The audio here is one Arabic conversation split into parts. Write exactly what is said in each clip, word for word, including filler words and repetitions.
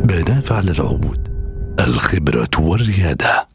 بنافع للعود، الخبرة والريادة.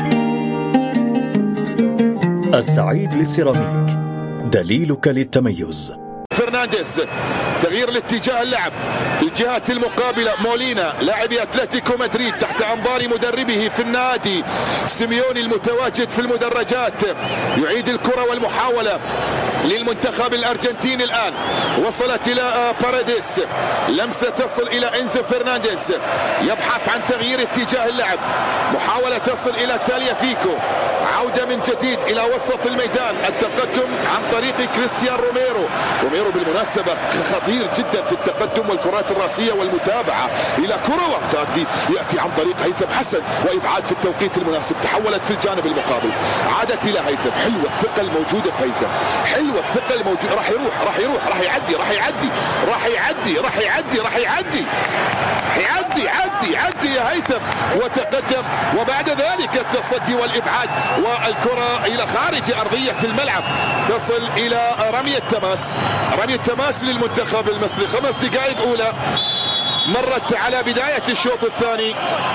السعيد للسيراميك، دليلك للتميز. فرنانديز تغيير لاتجاه اللعب في الجهات المقابلة. مولينا لاعب اتلتيكو مدريد تحت انظار مدربه في النادي سيميوني المتواجد في المدرجات، يعيد الكرة والمحاولة للمنتخب الارجنتيني. الان وصلت الى باراديس، لمسة تصل الى انزو فرنانديز، يبحث عن تغيير اتجاه اللعب، محاولة تصل الى تاليافيكو، عودة من جديد الى وسط الميدان، التقدم عن طريق كريستيان روميرو. روميرو بالمناسبة خطير جدا في التقدم والكرات الراسية والمتابعة إلى كرة وتأدي يأتي عن طريق هيثم حسن وإبعاد في التوقيت المناسب، تحولت في الجانب المقابل، عادت إلى هيثم. حلوة الثقة الموجودة في هيثم، حلوة الثقة الموجودة. راح يروح راح يروح راح يعدي راح يعدي راح يعدي راح يعدي راح يعدي يعدي يعدي يعدي يا هيثم وتقدم. وبعد ذلك التصدي والإبعاد والكرة إلى خارج أرضية الملعب، تصل إلى رمية تماس. رمية تماس للمنتخب المصري. خمس دقائق أولى مرت على بداية الشوط الثاني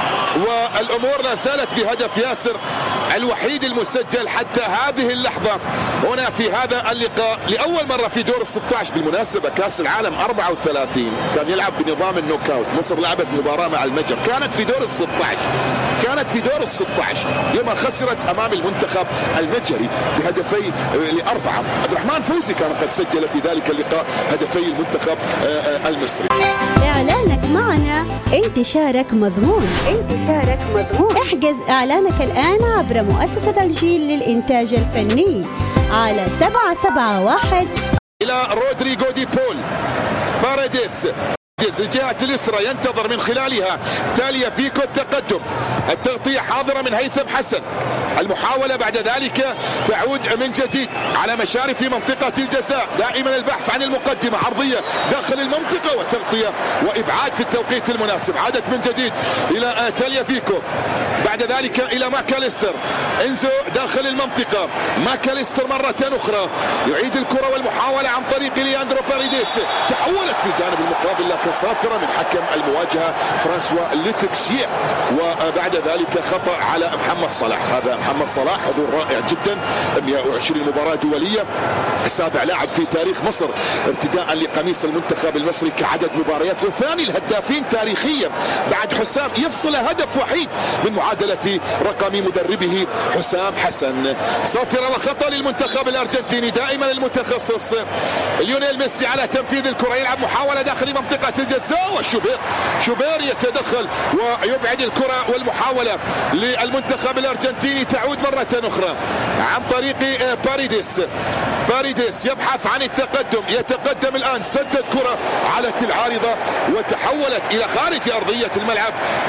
والأمور لا زالت بهدف ياسر الوحيد المسجل حتى هذه اللحظة هنا في هذا اللقاء لأول مرة في دور الستة عشر. بالمناسبة كأس العالم أربعة وثلاثين كان يلعب بنظام النوك اوت. مصر لعبت مباراة مع المجر، كانت في دور الستة عشر كانت في دور الستة عشر يوم خسرت أمام المنتخب المجري بهدفي لأربعة. عبد الرحمن فوزي كان قد سجل في ذلك اللقاء هدفي المنتخب المصري. إعلانك معنا انتشارك مضمون. انتشارك مضمون. احجز إعلانك الآن عبر مؤسسة الجيل للإنتاج الفني على سبعة سبعة واحد. إلى رودريغو دي بول، باراديس الجهة اليسرى ينتظر من خلالها تاليافيكو التقدم، التغطية حاضرة من هيثم حسن، المحاولة بعد ذلك تعود من جديد على مشارف منطقة الجزاء، دائما البحث عن المقدمة، عرضية داخل المنطقة وتغطية وإبعاد في التوقيت المناسب. عادت من جديد إلى تاليافيكو، بعد ذلك إلى ماكاليستر، إنزو داخل المنطقة، ماكاليستر مرة أخرى يعيد الكرة والمحاولة عن طريق لياندرو باريديس، تحولت في الجانب المقابل لكن صافرة من حكم المواجهة فرانسوا لوتكسيا. وبعد ذلك خطأ على محمد صلاح. هذا محمد صلاح حضور رائع جدا، مئة وعشرين مباراة دولية، سابع لاعب في تاريخ مصر ارتداء لقميص المنتخب المصري كعدد مباريات، وثاني الهدافين تاريخيا بعد حسام، يفصل هدف وحيد من معادلة رقم مدربه حسام حسن. صافرة وخطأ للمنتخب الأرجنتيني، دائما المتخصص ليونيل ميسي على تنفيذ الكرة، يلعب محاولة داخل منطقة الجزاء وشوبير شوبير يتدخل ويبعد الكرة والمحاولة للمنتخب الأرجنتيني تعود مرة أخرى عن طريق باريديس. باريديس يبحث عن التقدم، يتقدم الآن، سدد كرة على العارضة وتحولت إلى خارج أرضية الملعب.